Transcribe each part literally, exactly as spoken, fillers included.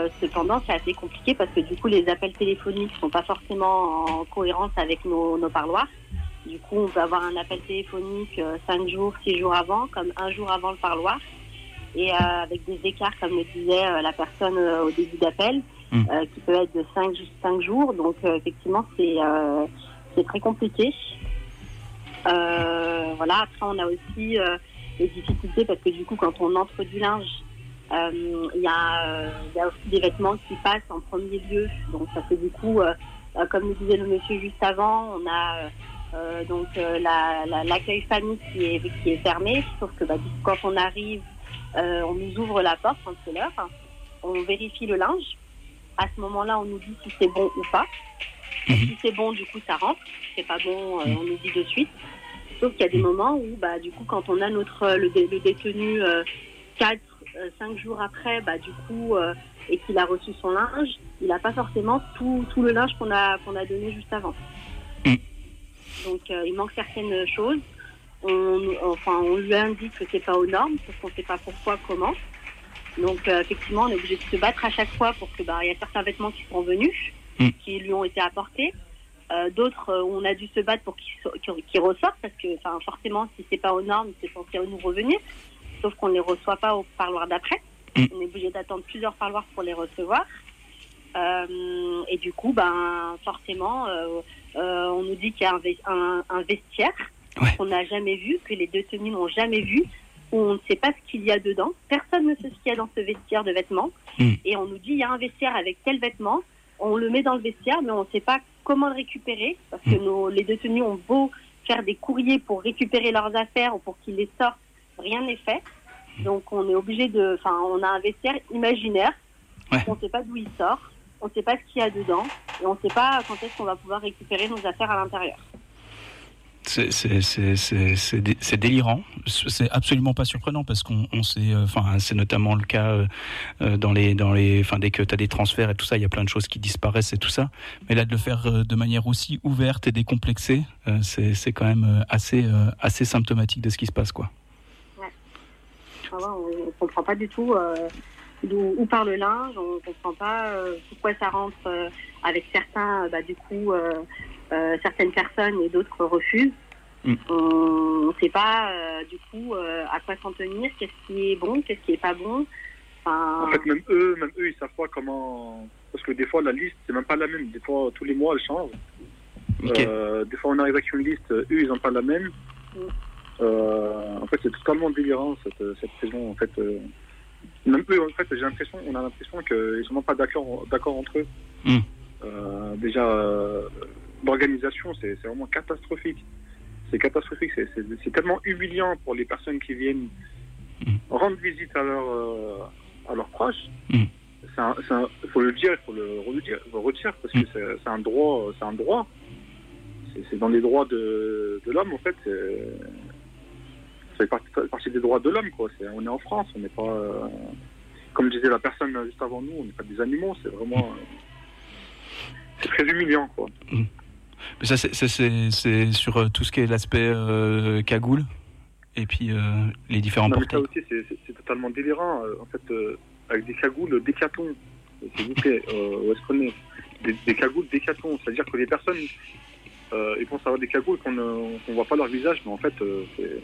euh, cependant, c'est assez compliqué parce que du coup, les appels téléphoniques sont pas forcément en cohérence avec nos, nos parloirs. Du coup, on peut avoir un appel téléphonique euh, cinq jours, six jours avant, comme un jour avant le parloir, et euh, avec des écarts, comme le disait euh, la personne euh, au début d'appel, mmh. euh, qui peut être de cinq jours. Donc, euh, effectivement, c'est, euh, c'est très compliqué. Euh, voilà. Après, on a aussi euh, des difficultés parce que du coup, quand on entre du linge, il euh, y, euh, y a aussi des vêtements qui passent en premier lieu. Donc, ça fait du coup, euh, euh, comme le disait le monsieur juste avant, on a euh, donc euh, la, la, l'accueil famille qui est, qui est fermé. Sauf que bah, quand on arrive, euh, on nous ouvre la porte quand c'est l'heure. On vérifie le linge. À ce moment-là, on nous dit si c'est bon ou pas. Mmh. Si c'est bon, du coup, ça rentre. Si c'est pas bon, euh, on nous dit de suite. Sauf qu'il y a des moments où, bah, du coup, quand on a notre le, le détenu euh, quatre, cinq jours après, bah, du coup, euh, et qu'il a reçu son linge, il n'a pas forcément tout, tout le linge qu'on a, qu'on a donné juste avant. Mmh. Donc, euh, il manque certaines choses. On, enfin, on lui indique que c'est pas aux normes, parce qu'on ne sait pas pourquoi, comment. Donc, euh, effectivement, on est obligé de se battre à chaque fois pour que, bah, il y a certains vêtements qui sont venus, mmh. qui lui ont été apportés. Euh, d'autres, euh, on a dû se battre pour qu'ils, so- qu'ils, qu'ils ressortent, parce que, enfin, forcément, si c'est pas aux normes, c'est censé nous revenir. Sauf qu'on ne les reçoit pas au parloir d'après. Mmh. On est obligé d'attendre plusieurs parloirs pour les recevoir. Euh, et du coup, ben, forcément, euh, euh, on nous dit qu'il y a un, ve- un, un vestiaire ouais. qu'on n'a jamais vu, que les détenus n'ont jamais vu, où on ne sait pas ce qu'il y a dedans. Personne ne sait ce qu'il y a dans ce vestiaire de vêtements. Mmh. Et on nous dit il y a un vestiaire avec tel vêtement. On le met dans le vestiaire, mais on ne sait pas comment le récupérer, parce que nos, les détenus ont beau faire des courriers pour récupérer leurs affaires ou pour qu'ils les sortent, rien n'est fait. Donc on est obligé de... Enfin, on a un vestiaire imaginaire, ouais. on ne sait pas d'où il sort, on ne sait pas ce qu'il y a dedans, et on ne sait pas quand est-ce qu'on va pouvoir récupérer nos affaires à l'intérieur. C'est, c'est, c'est, c'est, c'est, dé, c'est délirant. C'est absolument pas surprenant parce qu'on on sait, enfin, euh, c'est notamment le cas euh, dans les, dans les, enfin, dès que tu as des transferts et tout ça, il y a plein de choses qui disparaissent et tout ça. Mais là, de le faire euh, de manière aussi ouverte et décomplexée, euh, c'est, c'est quand même euh, assez, euh, assez symptomatique de ce qui se passe, quoi. Ouais. Ah ouais, on ne comprend pas du tout euh, d'où où part le linge. On ne comprend pas euh, pourquoi ça rentre euh, avec certains, bah, du coup. Euh, Euh, certaines personnes et d'autres refusent. Mmh. On ne sait pas euh, du coup euh, à quoi s'en tenir, qu'est-ce qui est bon, qu'est-ce qui est pas bon. Enfin... En fait, même eux, même eux, ils savent pas comment. Parce que des fois, la liste, c'est même pas la même. Des fois, tous les mois, elle change. Okay. Euh, des fois, on arrive avec une liste, eux, ils n'ont pas la même. Mmh. Euh, en fait, c'est totalement délirant cette cette saison. En fait, euh, même eux, en fait, j'ai l'impression, on a l'impression qu'ils sont même pas d'accord, d'accord entre eux. Mmh. Euh, déjà. Euh, L'organisation, c'est, c'est vraiment catastrophique. C'est catastrophique. C'est, c'est, c'est tellement humiliant pour les personnes qui viennent mmh. rendre visite à, leur, euh, à leurs proches. Mmh. C'est un, c'est un, faut le dire, il faut le redire, faut redire parce que c'est, c'est un droit. C'est un droit. C'est, c'est dans les droits de, de l'homme, en fait. C'est, ça fait partie, partie des droits de l'homme, quoi. C'est, on est en France, on n'est pas. Euh, comme disait la personne juste avant nous, on n'est pas des animaux. C'est vraiment. Euh, c'est très humiliant, quoi. Mmh. Mais ça, c'est, c'est, c'est, c'est sur euh, tout ce qui est l'aspect euh, cagoule et puis euh, les différents non, portails. Mais ça aussi, c'est, c'est, c'est totalement délirant. Euh, en fait, euh, avec des cagoules Décathlon, s'il vous plaît, euh, où est-ce qu'on est des, des cagoules Décathlon, c'est-à-dire que les personnes, euh, ils pensent avoir des cagoules qu'on ne qu'on voit pas leur visage, mais en fait, euh, c'est,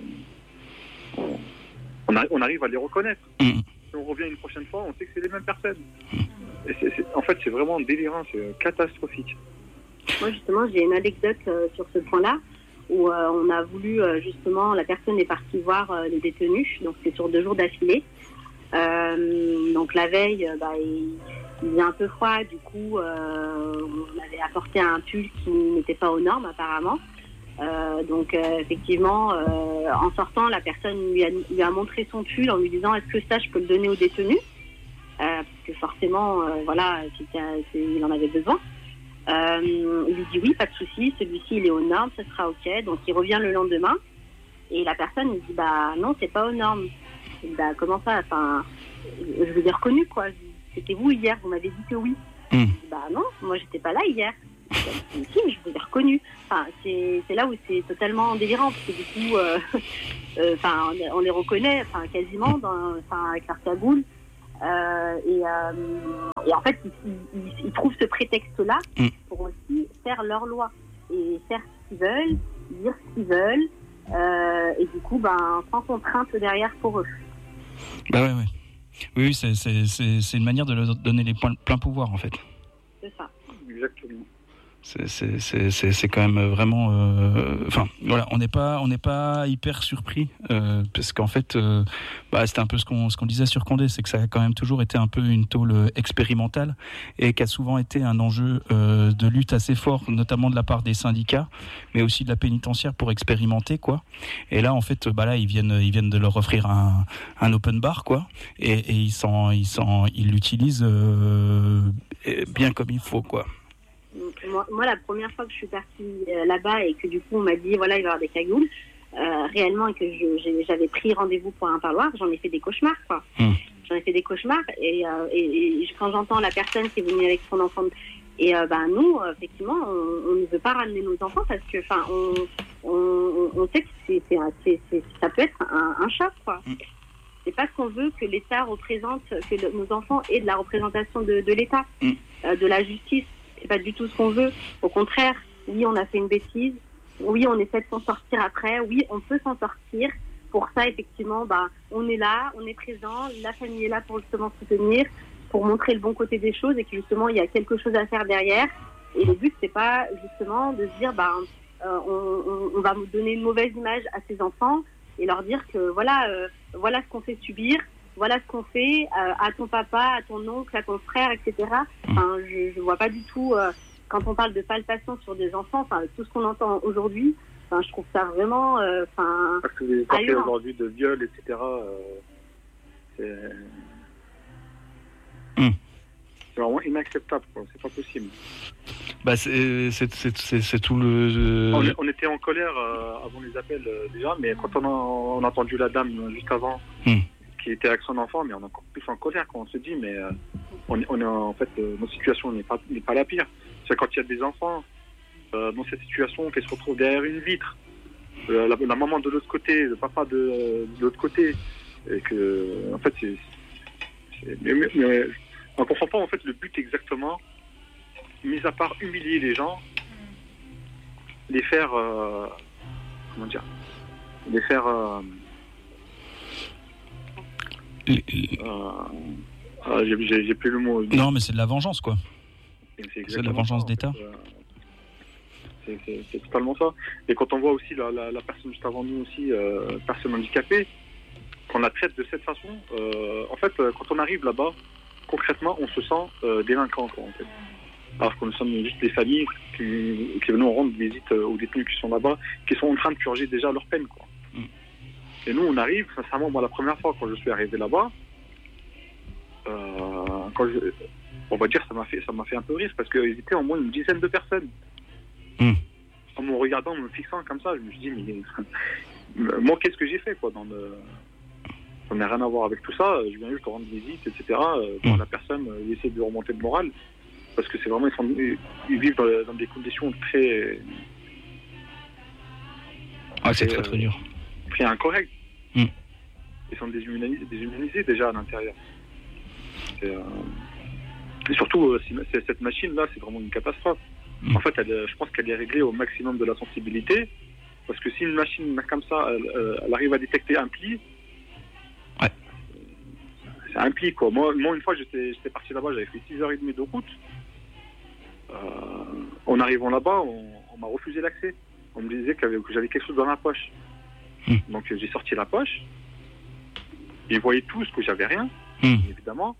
on, on, a, on arrive à les reconnaître. Mmh. Si on revient une prochaine fois, on sait que c'est les mêmes personnes. Mmh. Et c'est, c'est, en fait, c'est vraiment délirant, c'est catastrophique. Moi, justement, j'ai une anecdote euh, sur ce point-là, où euh, on a voulu, euh, justement, la personne est partie voir euh, les détenus, donc c'est sur deux jours d'affilée. Euh, donc la veille, euh, bah, il, il faisait un peu froid, du coup, euh, on avait apporté un pull qui n'était pas aux normes, apparemment. Euh, donc, euh, effectivement, euh, en sortant, la personne lui a, lui a montré son pull en lui disant « Est-ce que ça, je peux le donner aux détenus ?» euh, Parce que forcément, euh, voilà, c'était, c'est, il en avait besoin. Euh, il lui dit oui, pas de souci, celui-ci il est aux normes, ça sera ok. Donc il revient le lendemain et la personne il dit bah non, c'est pas aux normes. Il dit, bah comment ça, enfin, je vous ai reconnu quoi. C'était vous hier, vous m'avez dit que oui. Mmh. Il dit, bah non, moi j'étais pas là hier. Si, mais je vous ai reconnu. Enfin, c'est, c'est là où c'est totalement délirant parce que du coup, euh, euh, enfin, on, on les reconnaît, enfin quasiment, dans, enfin avec leur cagoule. Euh, et, euh, et en fait, ils, ils, ils trouvent ce prétexte-là mm. pour aussi faire leur loi et faire ce qu'ils veulent, dire ce qu'ils veulent, euh, et du coup, ben, sans contrainte derrière pour eux. Bah ouais, ouais. Oui, oui, c'est, c'est, c'est, c'est une manière de leur donner les pleins, pleins pouvoirs, en fait. C'est ça. Exactement. C'est, c'est, c'est, c'est, c'est quand même vraiment... Enfin, euh, voilà, on n'est pas, on n'est pas hyper surpris, euh, parce qu'en fait, euh, bah, c'était un peu ce qu'on, ce qu'on disait sur Condé, c'est que ça a quand même toujours été un peu une tôle expérimentale, et qui a souvent été un enjeu euh, de lutte assez fort, notamment de la part des syndicats, mais aussi de la pénitentiaire pour expérimenter, quoi. Et là, en fait, bah là, ils viennent, ils viennent de leur offrir un, un open bar, quoi, et, et ils, s'en, ils, s'en, ils l'utilisent euh, bien comme il faut, quoi. Moi, moi, la première fois que je suis partie euh, là-bas et que du coup on m'a dit voilà il va y avoir des cagoules euh, réellement et que je, j'ai, j'avais pris rendez-vous pour un parloir, j'en ai fait des cauchemars quoi. Mmh. J'en ai fait des cauchemars et, euh, et, et quand j'entends la personne qui est venue avec son enfant et euh, ben nous effectivement on, on ne veut pas ramener nos enfants parce que enfin on, on, on sait que c'est, c'est, c'est, c'est, ça peut être un, un choc quoi. Mmh. C'est pas ce qu'on veut que l'État représente, que le, nos enfants aient de la représentation de, de l'État, mmh. euh, de la justice. C'est pas du tout ce qu'on veut. Au contraire, oui, on a fait une bêtise. Oui, on essaie de s'en sortir après. Oui, on peut s'en sortir. Pour ça, effectivement, bah, on est là, on est présent. La famille est là pour justement soutenir, pour montrer le bon côté des choses et que justement, il y a quelque chose à faire derrière. Et le but, c'est pas justement de se dire, bah, euh, on, on, on va donner une mauvaise image à ces enfants et leur dire que voilà, euh, voilà ce qu'on fait subir. Voilà ce qu'on fait euh, à ton papa, à ton oncle, à ton frère, et cetera. Enfin, je ne vois pas du tout, euh, quand on parle de palpation sur des enfants, enfin, tout ce qu'on entend aujourd'hui, enfin, je trouve ça vraiment... Euh, Parce que les parlez aujourd'hui de viol, et cetera, euh, c'est... Mm. c'est vraiment inacceptable, quoi. C'est pas possible. Bah, c'est, c'est, c'est, c'est, c'est tout le... On, on était en colère euh, avant les appels euh, déjà, mais quand on a, on a entendu la dame juste avant... Mm. qui était avec son enfant, mais on est encore plus en colère quand on se dit, mais euh, on, est, on est en fait, euh, notre situation n'est pas, n'est pas la pire. C'est quand il y a des enfants euh, dans cette situation qui se retrouvent derrière une vitre, euh, la, la maman de l'autre côté, le papa de, euh, de l'autre côté, et que, en fait, c'est, c'est mais, mais, mais, on comprend pas en fait le but exactement, mis à part humilier les gens, les faire, euh, comment dire, les faire. Euh, Euh, euh, j'ai, j'ai, j'ai plus le mot. Non, mais c'est de la vengeance, quoi. C'est, c'est de la vengeance ça, d'État. En fait, euh, c'est, c'est, c'est totalement ça. Et quand on voit aussi la, la, la personne juste avant nous aussi, euh, personne handicapée, qu'on la traite de cette façon, euh, en fait, quand on arrive là-bas, concrètement, on se sent euh, délinquant, quoi, en fait. Alors que nous sommes juste des familles qui, qui venons rendre visite aux détenus qui sont là-bas, qui sont en train de purger déjà leur peine, quoi. Mm. Et nous, on arrive, sincèrement, moi, la première fois, quand je suis arrivé là-bas, euh, quand je, on va dire, ça m'a fait, ça m'a fait un peu rire, parce qu'ils étaient au moins une dizaine de personnes. Mm. En me regardant, en me fixant comme ça, je me suis dit, mais moi, qu'est-ce que j'ai fait, quoi, dans le... Ça n'a rien à voir avec tout ça, je viens juste rendre visite, et cetera. Mmh. La personne, il essaie de remonter le moral, parce que c'est vraiment, ils, sont, ils vivent dans, dans des conditions très... Ah, c'est très, très, très dur. Très incorrect. Mmh. Ils sont déshumanisés, déshumanisés déjà à l'intérieur. C'est, euh... Et surtout, euh, c'est, cette machine-là, c'est vraiment une catastrophe. Mmh. En fait, elle, je pense qu'elle est réglée au maximum de la sensibilité, parce que si une machine comme ça, elle, elle arrive à détecter un pli, ouais. c'est un pli, quoi. Moi, moi une fois, j'étais, j'étais parti là-bas, j'avais fait six heures trente de route. Euh, en arrivant là-bas, on, on m'a refusé l'accès. On me disait que j'avais quelque chose dans la poche. Mmh. Donc j'ai sorti la poche. Ils voyaient tous que j'avais rien, mmh. évidemment.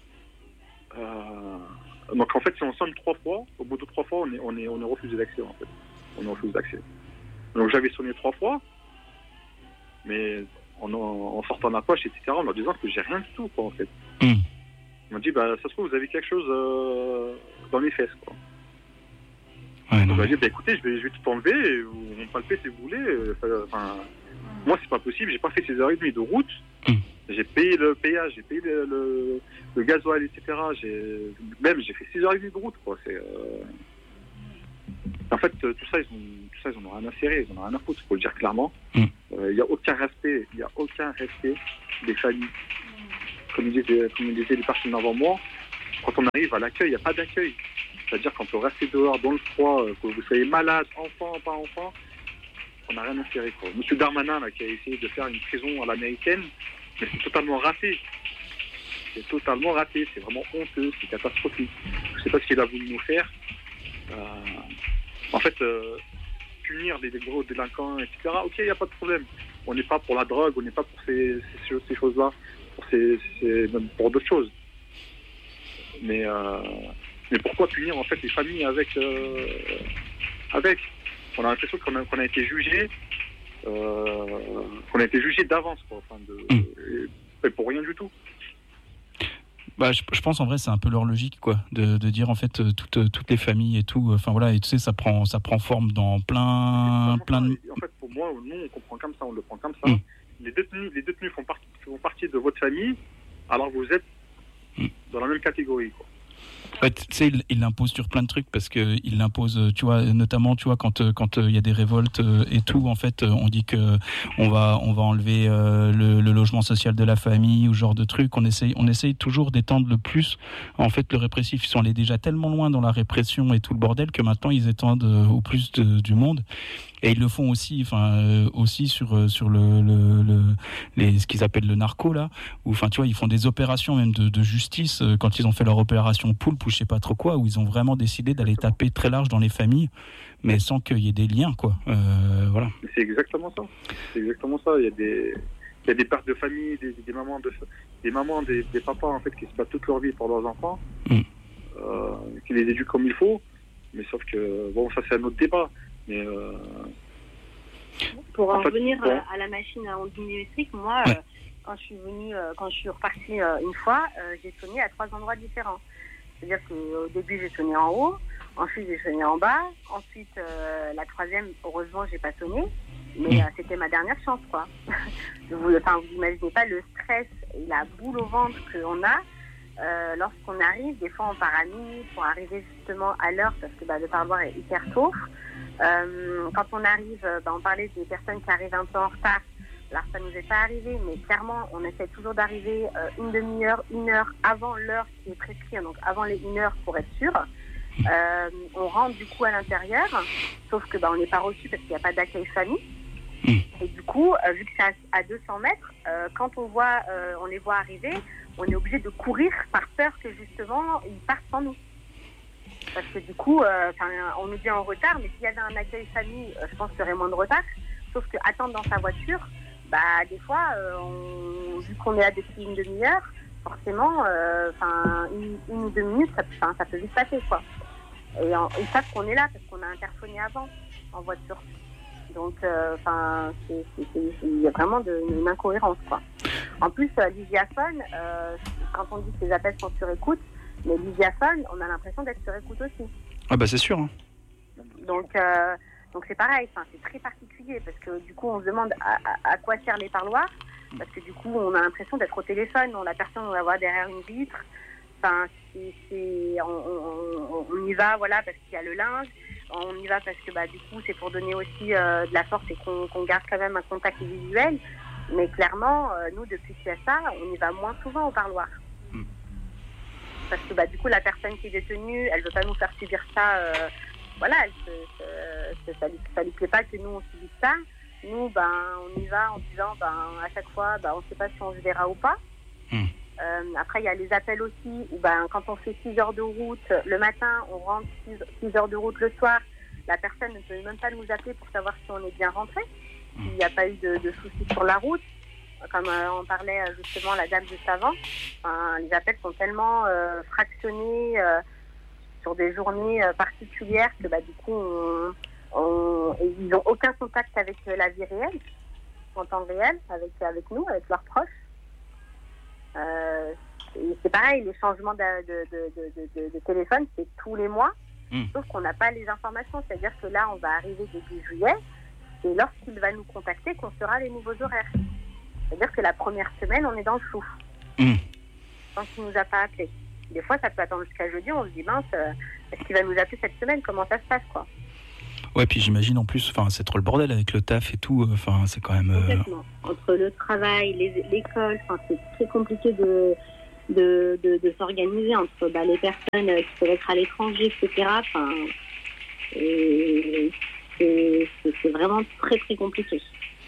Euh, donc en fait, si on sonne trois fois, au bout de trois fois, on est, on est, on est refusé d'accès, en fait. On est refusé d'accès. Donc j'avais sonné trois fois, mais en, en sortant la poche, et cetera, en leur disant que j'ai rien du tout, quoi, en fait. Mmh. On m'a dit, bah, ça se trouve, vous avez quelque chose euh, dans les fesses, quoi. Ouais, on m'a dit, bah, écoutez, je vais, je vais tout enlever, et vous me palpez si vous voulez. Enfin, moi, c'est pas possible, j'ai pas fait six heures trente de route. Mmh. J'ai payé le péage, j'ai payé le, le, le gasoil, et cetera. J'ai, même, j'ai fait six heures trente de route, quoi. C'est, euh... En fait, tout ça, ils ont, tout ça, ils en ont rien à serrer, ils en ont rien à foutre, il faut le dire clairement. Il mmh. n'y euh, a aucun respect, il n'y a aucun respect des familles. comme disaient, comme disaient les personnes avant moi, quand on arrive à l'accueil, il n'y a pas d'accueil. C'est-à-dire qu'on peut rester dehors dans le froid, que vous soyez malade, enfant, pas enfant, on n'a rien à serrer, quoi. Monsieur Darmanin, là, qui a essayé de faire une prison à l'américaine, mais c'est totalement raté. C'est totalement raté, c'est vraiment honteux, c'est catastrophique. Je ne sais pas ce qu'il a voulu nous faire. Euh, en fait, euh, punir des, des gros délinquants, et cetera. Ok, il n'y a pas de problème. On n'est pas pour la drogue, on n'est pas pour ces, ces, ces choses-là, pour, ces, ces, pour d'autres choses. Mais, euh, mais pourquoi punir en fait les familles avec, euh, avec on a l'impression qu'on a, qu'on a été jugé, euh, qu'on a été jugé d'avance, quoi, enfin de, et, et pour rien du tout. Bah, je, je pense en vrai c'est un peu leur logique, quoi, de, de dire en fait toutes, toutes les familles et tout. Enfin voilà, et tu sais ça prend ça prend forme dans plein plein de. En fait pour moi nous on comprend comme ça, on le prend comme ça. Mm. Les détenus les détenus font partie font partie de votre famille, alors vous êtes mm. dans la même catégorie, quoi. Ouais, tu sais, il, il l'impose sur plein de trucs parce que il l'impose, tu vois, notamment, tu vois, quand quand il y a des révoltes et tout, en fait, on dit que on va on va enlever euh, le, le logement social de la famille ou ce genre de trucs. On essaye on essaye toujours d'étendre le plus. En fait, le répressif, ils sont allés déjà tellement loin dans la répression et tout le bordel que maintenant ils étendent au plus de, du monde. Et ils le font aussi, enfin euh, aussi sur sur le, le, le les ce qu'ils appellent le narco là, où enfin tu vois ils font des opérations même de, de justice euh, quand ils ont fait leur opération Poulpe ou je sais pas trop quoi, où ils ont vraiment décidé d'aller taper très large dans les familles, mais sans qu'il y ait des liens, quoi. Euh, voilà. C'est exactement ça. C'est exactement ça. Il y a des il y a des pères de famille, des, des mamans de des mamans, des, des papas en fait qui se battent toute leur vie pour leurs enfants, mm. euh, qui les éduquent comme il faut, mais sauf que bon ça c'est un autre débat. Mais euh... Pour en, en fait, revenir bon. à la machine à ondes millimétriques, moi, ouais. euh, quand je suis venue, euh, quand je suis repartie euh, une fois, euh, j'ai sonné à trois endroits différents. C'est-à-dire qu'au début, j'ai sonné en haut, ensuite j'ai sonné en bas, ensuite euh, la troisième, heureusement, j'ai pas sonné, mais euh, c'était ma dernière chance, quoi. vous, enfin, vous imaginez pas le stress et la boule au ventre qu'on a. Euh, lorsqu'on arrive, des fois on part à minuit pour arriver justement à l'heure parce que bah, le parloir est hyper tôt. Euh, quand on arrive, bah, on parlait des personnes qui arrivent un peu en retard. Alors ça nous est pas arrivé, mais clairement on essaie toujours d'arriver euh, une demi-heure, une heure avant l'heure qui est prescrite, donc avant les une heure pour être sûr. Euh, on rentre du coup à l'intérieur, sauf que bah, on n'est pas reçu parce qu'il n'y a pas d'accueil famille. Et du coup, euh, vu que c'est à, à deux cents mètres, euh, quand on voit, euh, on les voit arriver, on est obligé de courir par peur que justement ils partent sans nous. Parce que du coup, euh, on nous dit en retard, mais s'il y avait un accueil famille, euh, je pense qu'il y aurait moins de retard. Sauf que attendre dans sa voiture, bah des fois, euh, on, vu qu'on est là depuis une demi-heure, forcément, euh, une, une ou deux minutes, ça, ça peut vite passer, quoi. Et en, ils savent qu'on est là parce qu'on a interphoné avant en voiture. Donc, enfin, euh, il y a vraiment de, une incohérence, quoi. En plus, euh, l'Isiaphone, euh, quand on dit que les appels sont sur écoute, mais l'Isiaphone, on a l'impression d'être sur écoute aussi. Ah bah c'est sûr. Hein. Donc, euh, donc c'est pareil, c'est très particulier parce que du coup, on se demande à, à, à quoi servent les parloirs, parce que du coup, on a l'impression d'être au téléphone, on, la personne, on la voit derrière une vitre. Enfin, c'est, c'est, on, on, on y va, voilà, parce qu'il y a le linge. On y va parce que bah, du coup, c'est pour donner aussi euh, de la force et qu'on, qu'on garde quand même un contact visuel. Mais clairement, euh, nous, depuis qu'il y a ça, on y va moins souvent au parloir. Mm. Parce que bah, du coup, la personne qui est détenue, elle ne veut pas nous faire subir ça. Euh, voilà, elle se, se, ça ne lui plaît pas que nous, on subisse ça. Nous, ben, on y va en disant, ben, à chaque fois, ben, on ne sait pas si on se verra ou pas. Mm. Euh, après, il y a les appels aussi, où ben, quand on fait six heures de route le matin, on rentre six heures de route le soir, la personne ne peut même pas nous appeler pour savoir si on est bien rentré, s'il n'y a pas eu de, de soucis sur la route. Comme euh, on parlait justement la dame juste avant, enfin, les appels sont tellement euh, fractionnés euh, sur des journées euh, particulières que bah, du coup, on, on, ils n'ont aucun contact avec euh, la vie réelle, en temps réel, avec, avec nous, avec leurs proches. Euh, c'est pareil, les changements de, de, de, de, de, de téléphone, c'est tous les mois, mmh. sauf qu'on n'a pas les informations. C'est-à-dire que là, on va arriver début juillet, et lorsqu'il va nous contacter, qu'on saura les nouveaux horaires. C'est-à-dire que la première semaine, on est dans le flou, mmh. tant qu'il ne nous a pas appelé. Des fois, ça peut attendre jusqu'à jeudi, on se dit, mince, euh, est-ce qu'il va nous appeler cette semaine? Comment ça se passe, quoi? Ouais, puis j'imagine en plus, enfin, c'est trop le bordel avec le taf et tout. Enfin, c'est quand même. Complètement. Entre le travail, les, l'école, enfin, c'est très compliqué de de, de, de s'organiser entre bah, les personnes qui peuvent être à l'étranger, et cetera. Enfin, et c'est, c'est, c'est vraiment très très compliqué.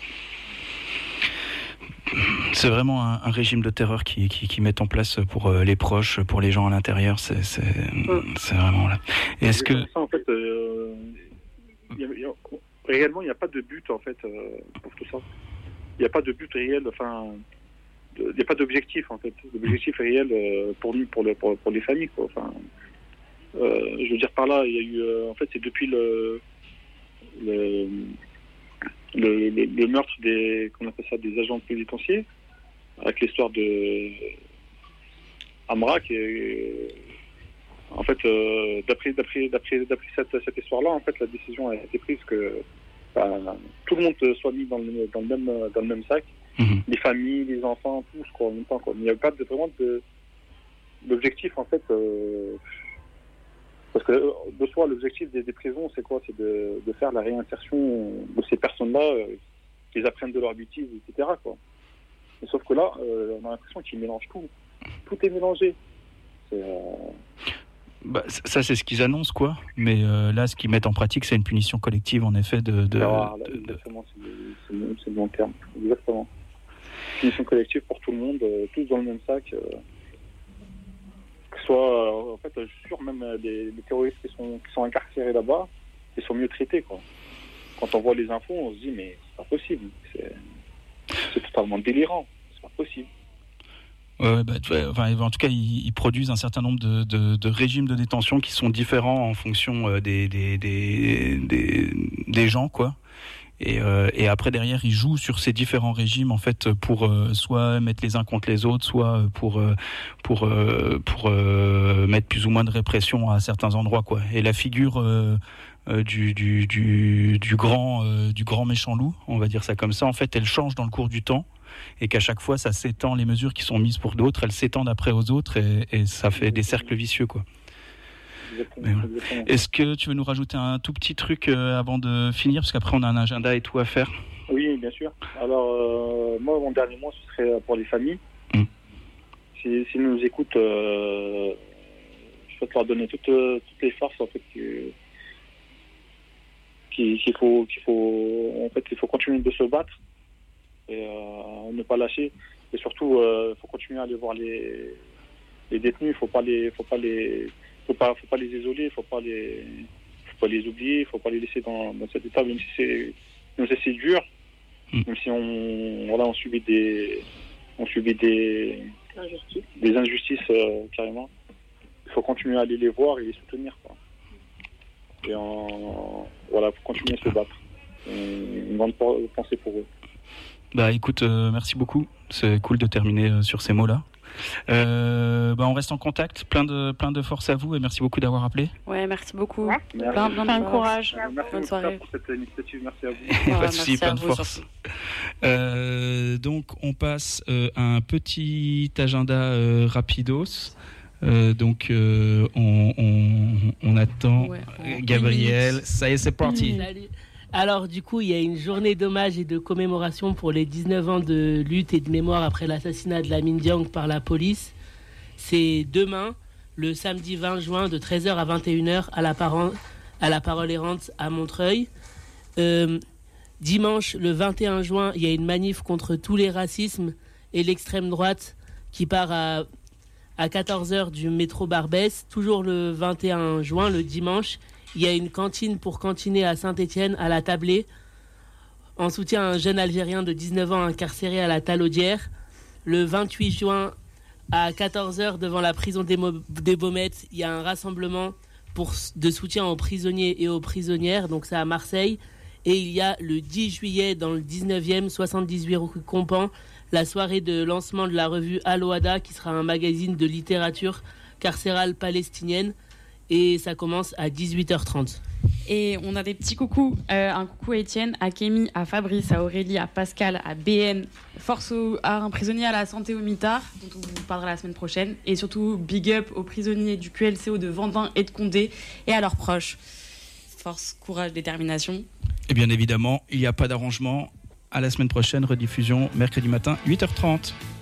C'est vraiment un, un régime de terreur qui, qui, qui met en place pour euh, les proches, pour les gens à l'intérieur. C'est, c'est, mm. c'est vraiment là. Et est-ce que ça, en fait, euh, y a, y a, réellement, il n'y a pas de but en fait euh, pour tout ça. Il n'y a pas de but réel. Enfin, il n'y a pas d'objectif en fait. L'objectif réel euh, pour nous, pour, le, pour, pour les familles, quoi. Enfin, euh, je veux dire par là, il y a eu, euh, en fait, c'est depuis le le, le, le, le meurtre des, qu'on appelle ça, des agents pénitentiaires, avec l'histoire de Amra, qui est, en fait, euh, d'après d'après d'après d'après cette, cette histoire-là, en fait, la décision a été prise que bah, tout le monde soit mis dans le dans le même dans le même sac. Mmh. Les familles, les enfants, tous, quoi, en même temps, quoi. Il n'y a pas de, vraiment de l'objectif, en fait, euh, parce que de soi, l'objectif des, des prisons, c'est quoi? C'est de, de faire la réinsertion de ces personnes-là, euh, qu'ils apprennent de leurs bêtises, et cetera, quoi. Mais sauf que là, euh, on a l'impression qu'ils mélangent tout. Tout est mélangé. C'est, euh... bah, ça, c'est ce qu'ils annoncent, quoi. Mais euh, là, ce qu'ils mettent en pratique, c'est une punition collective, en effet, de... de, Alors, là, de, exactement, c'est, c'est, le, c'est le bon terme. Exactement. Punition collective pour tout le monde, euh, tous dans le même sac. Euh, que ce soit, euh, en fait, je suis sûr, même les, les terroristes qui sont, qui sont incarcérés là-bas, ils sont mieux traités, quoi. Quand on voit les infos, on se dit, mais c'est pas possible. C'est, c'est totalement délirant. C'est pas possible. Ouais, bah, enfin, en tout cas, ils, ils produisent un certain nombre de, de, de régimes de détention qui sont différents en fonction euh, des, des, des, des, des gens, quoi. Et, euh, et après, derrière, ils jouent sur ces différents régimes, en fait, pour euh, soit mettre les uns contre les autres, soit pour, euh, pour, euh, pour euh, mettre plus ou moins de répression à certains endroits, quoi. Et la figure euh, euh, du, du, du, du, grand, euh, du grand méchant loup, on va dire ça comme ça, en fait, elle change dans le cours du temps. Et qu'à chaque fois, ça s'étend, les mesures qui sont mises pour d'autres, elles s'étendent après aux autres, et, et ça fait des cercles vicieux, quoi. Exactement, voilà. Exactement. Est-ce que tu veux nous rajouter un tout petit truc euh, avant de finir, parce qu'après on a un agenda et tout à faire? Oui, bien sûr. Alors, euh, moi, mon dernier mot, ce serait pour les familles. Mm. Si, s'ils nous écoutent, euh, je souhaite leur donner toutes, toutes les forces, en fait, qu'il, qu'il, faut, qu'il faut, en fait, il faut continuer de se battre et euh, ne pas lâcher. Et surtout, il euh, faut continuer à aller voir les, les détenus. Il faut pas les, faut pas les Faut pas, faut pas les isoler, faut pas les, faut pas les oublier, faut pas les laisser dans, dans cet état, même si c'est, même si c'est dur, mmh. même si on, voilà, on subit des, on subit des, Injustice. des injustices euh, carrément. Il faut continuer à aller les voir et les soutenir, quoi. Et en, voilà, faut continuer à se battre. Une grande pensée pour eux. Bah, écoute, euh, merci beaucoup. C'est cool de terminer euh, sur ces mots-là. Euh, bah on reste en contact, plein de, plein de force à vous et merci beaucoup d'avoir appelé. Ouais, merci beaucoup. Ouais. Merci. Plein, plein de courage. Merci Bonne soirée. pour cette initiative, merci à vous. Voilà, pas de soucis, plein de force. Euh, donc on passe euh, à un petit agenda euh, rapidos. Euh, donc euh, on, on, on attend ouais, Gabriel. Ça y est, c'est parti. Salut. Alors du coup, il y a une journée d'hommage et de commémoration pour les dix-neuf ans de lutte et de mémoire après l'assassinat de Lamine Dieng par la police. C'est demain, le samedi vingt juin, de treize heures à vingt et une heures, à la, Parole, à la Parole Errante à Montreuil. Euh, dimanche, le vingt et un juin, il y a une manif contre tous les racismes et l'extrême droite qui part à, à quatorze heures du métro Barbès. Toujours le vingt et un juin, le dimanche, il y a une cantine pour cantiner à Saint-Étienne, à la Tablée, en soutien à un jeune Algérien de dix-neuf ans incarcéré à la Talaudière. Le vingt-huit juin, à quatorze heures, devant la prison des, Mo- des Baumettes, il y a un rassemblement pour, de soutien aux prisonniers et aux prisonnières, donc c'est à Marseille. Et il y a le dix juillet, dans le dix-neuvième, soixante-dix-huit rue Compan, la soirée de lancement de la revue Al-Wada, qui sera un magazine de littérature carcérale palestinienne. Et ça commence à dix-huit heures trente. Et on a des petits coucous. Euh, un coucou à Étienne, à Kémy, à Fabrice, à Aurélie, à Pascal, à B N. Force au, à un prisonnier à la santé au mitard, dont on vous parlera la semaine prochaine. Et surtout, big up aux prisonniers du Q L C O de Vendin et de Condé et à leurs proches. force, courage, détermination. Et bien évidemment, il n'y a pas d'arrangement. À la semaine prochaine, rediffusion mercredi matin, huit heures trente.